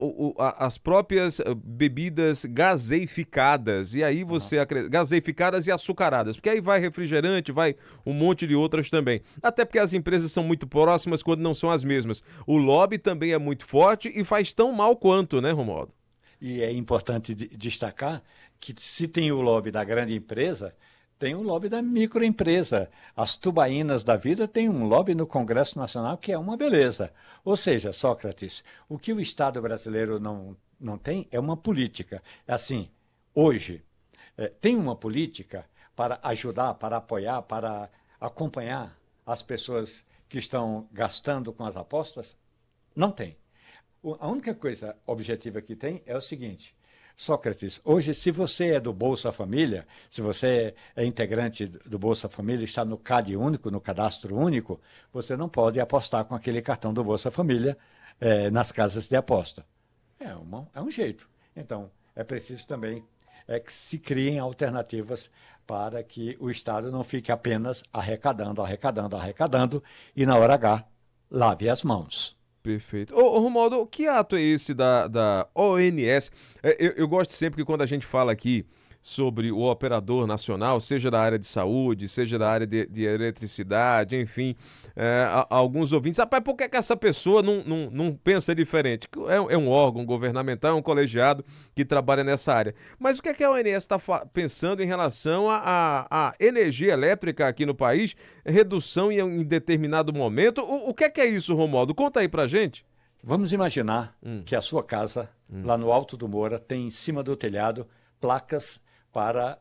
as próprias bebidas gaseificadas, e aí Aham. gaseificadas e açucaradas, porque aí vai refrigerante, vai um monte de outras também. Até porque as empresas são muito próximas quando não são as mesmas. O lobby também é muito forte e faz tão mal quanto, né, Romualdo? E é importante destacar que se tem o lobby da grande empresa, tem o lobby da microempresa. As tubaínas da vida têm um lobby no Congresso Nacional que é uma beleza. Ou seja, Sócrates, o que o Estado brasileiro não tem é uma política. É assim, hoje, tem uma política para ajudar, para apoiar, para acompanhar as pessoas que estão gastando com as apostas? Não tem. A única coisa objetiva que tem é o seguinte: Sócrates, hoje, se você é do Bolsa Família, se você é integrante do Bolsa Família, está no CAD único, no cadastro único, você não pode apostar com aquele cartão do Bolsa Família nas casas de aposta. É um jeito. Então, é preciso também que se criem alternativas para que o Estado não fique apenas arrecadando, arrecadando, arrecadando e, na hora H, lave as mãos. Perfeito. Ô, Romualdo, que ato é esse da ONS? Eu gosto sempre que quando a gente fala aqui sobre o operador nacional, seja da área de saúde, seja da área de eletricidade, enfim, alguns ouvintes, rapaz, por que que essa pessoa não pensa diferente? É um órgão governamental, é um colegiado que trabalha nessa área. Mas o que é que a ONS está pensando em relação à energia elétrica aqui no país? Redução em determinado momento? O que é isso, Romualdo? Conta aí pra gente. Vamos imaginar Hum, que a sua casa, hum, lá no alto do Moura, tem em cima do telhado placas para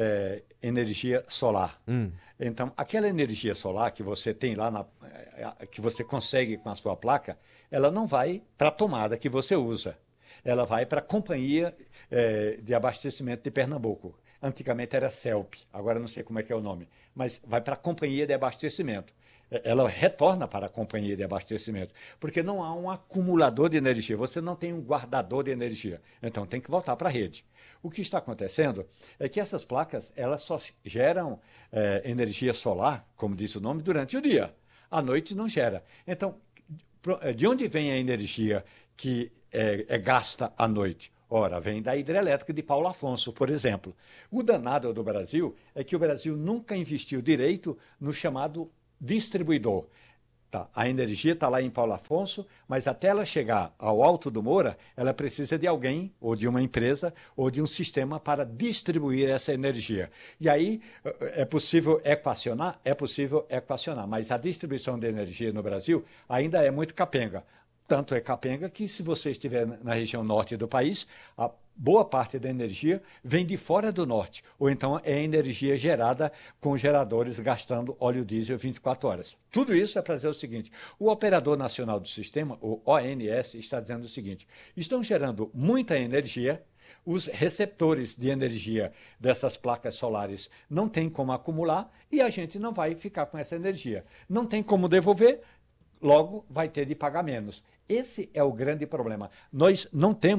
energia solar. hum. Então, aquela energia solar que você tem lá, que você consegue com a sua placa, ela não vai para a tomada que você usa. Ela vai para a Companhia de Abastecimento de Pernambuco. Antigamente era CELP, agora não sei como é que é o nome, mas vai para a Companhia de Abastecimento. Ela retorna para a companhia de abastecimento, porque não há um acumulador de energia, você não tem um guardador de energia, então tem que voltar para a rede. O que está acontecendo é que essas placas elas só geram energia solar, como disse o nome, durante o dia. À noite não gera. Então, de onde vem a energia que é gasta à noite? Ora, vem da hidrelétrica de Paulo Afonso, por exemplo. O danado do Brasil é que o Brasil nunca investiu direito no chamado distribuidor. Tá, a energia está lá em Paulo Afonso, mas até ela chegar ao Alto do Moura, ela precisa de alguém, ou de uma empresa, ou de um sistema para distribuir essa energia. E aí é possível equacionar? É possível equacionar, mas a distribuição de energia no Brasil ainda é muito capenga. Tanto é capenga que, se você estiver na região norte do país, a boa parte da energia vem de fora do norte, ou então é energia gerada com geradores gastando óleo diesel 24 horas. Tudo isso é para dizer o seguinte: o Operador Nacional do Sistema, o ONS, está dizendo o seguinte: estão gerando muita energia. Os receptores de energia dessas placas solares não têm como acumular e a gente não vai ficar com essa energia. Não tem como devolver, logo vai ter de pagar menos. Esse é o grande problema. Nós não temos